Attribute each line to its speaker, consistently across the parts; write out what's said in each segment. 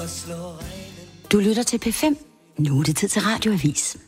Speaker 1: Du lytter til P5. Nu er det tid til Radioavis.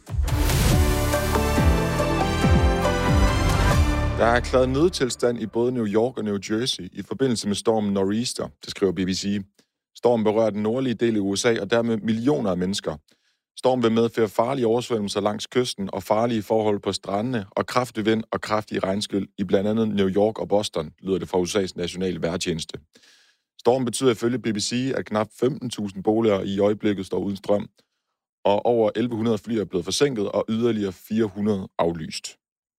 Speaker 2: Der er erklæret nødtilstand i både New York og New Jersey i forbindelse med stormen Nor'easter, det skriver BBC. Stormen berører den nordlige del af USA og dermed millioner af mennesker. Stormen vil medføre farlige oversvømmelser langs kysten og farlige forhold på strandene og kraftig vind og kraftige regnskyld i blandt andet New York og Boston, lyder det fra USA's nationale vejrtjeneste. Stormen betyder ifølge BBC, at knap 15.000 boliger i øjeblikket står uden strøm, og over 1.100 fly er blevet forsinket og yderligere 400 aflyst.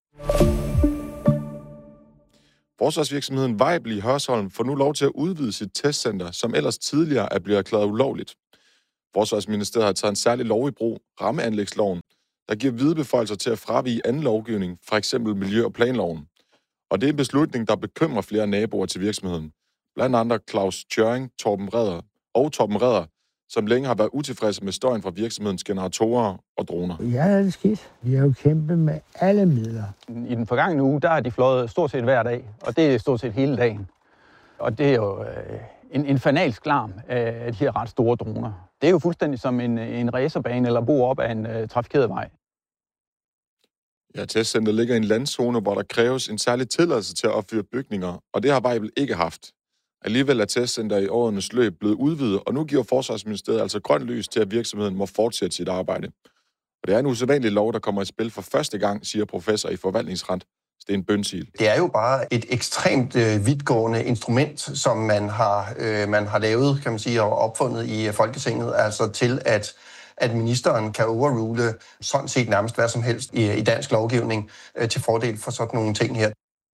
Speaker 2: Forsvarsvirksomheden Weibel i Hørsholm får nu lov til at udvide sit testcenter, som ellers tidligere er blevet erklæret ulovligt. Forsvarsministeriet har taget en særlig lov i brug, rammeanlægsloven, der giver vide beføjelser til at fravige anden lovgivning, f.eks. miljø- og planloven. Og det er en beslutning, der bekymrer flere naboer til virksomheden. Blandt andre Claus Tjøring, Torben Redder, som længe har været utilfredse med støjen fra virksomhedens generatorer og droner.
Speaker 3: Ja, det er skidt. Vi har jo kæmpet med alle midler.
Speaker 4: I den forgangne uge, der er de fløjet stort set hver dag, og det er stort set hele dagen. Og det er jo en fanalsk larm af de her ret store droner. Det er jo fuldstændig som en racerbane eller bo op af en trafikeret vej.
Speaker 2: Ja, testcenteret ligger i en landzone, hvor der kræves en særlig tilladelse til at opføre bygninger, og det har Weibel ikke haft. Alligevel er testcenteret i årenes løb blevet udvidet, og nu giver Forsvarsministeriet altså grønt lys til, at virksomheden må fortsætte sit arbejde. Og det er en usædvanlig lov, der kommer i spil for første gang, siger professor i forvaltningsret Sten Bønsil.
Speaker 5: Det er jo bare et ekstremt vidtgående instrument, som man har lavet, kan man sige, og opfundet i Folketinget, altså til at ministeren kan overrule sådan set nærmest hvad som helst i dansk lovgivning til fordel for sådan nogle ting her.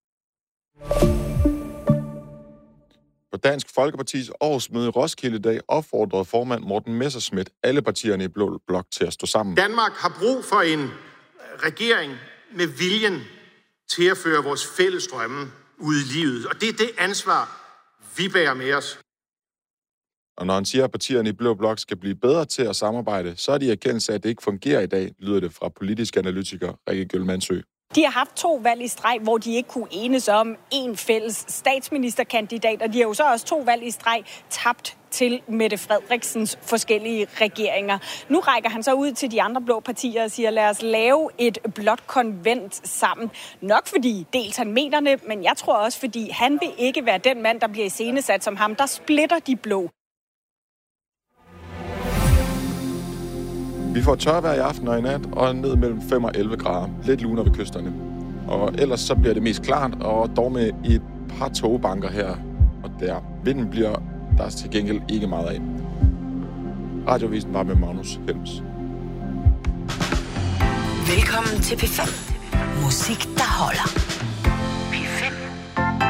Speaker 2: På Dansk Folkepartis årsmøde i Roskilde i dag opfordrede formand Morten Messerschmidt alle partierne i Blå Blok til at stå sammen.
Speaker 6: Danmark har brug for en regering med viljen til at føre vores fælles drømme ud i livet. Og det er det ansvar, vi bærer med os.
Speaker 2: Og når han siger, at partierne i Blå Blok skal blive bedre til at samarbejde, så er de erkendelse af, at det ikke fungerer i dag, lyder det fra politisk analytiker Rikke Gjølmandsø.
Speaker 7: De har haft 2 valg i streg, hvor de ikke kunne enes om en fælles statsministerkandidat, og de har jo så også 2 valg i streg tabt til Mette Frederiksens forskellige regeringer. Nu rækker han så ud til de andre blå partier og siger, lad os lave et blåt konvent sammen. Nok fordi dels han mener det, men jeg tror også, fordi han vil ikke være den mand, der bliver iscenesat som ham, der splitter de blå.
Speaker 2: Vi får tørvejr i aften og i nat, og ned mellem 5 og 11 grader. Lidt luner ved kysterne. Og ellers så bliver det mest klart, og dog med et par togbanker her og der. Vinden bliver der til gengæld ikke meget af. Radiovisen var med Magnus Helms.
Speaker 1: Velkommen til P5. Musik, der holder.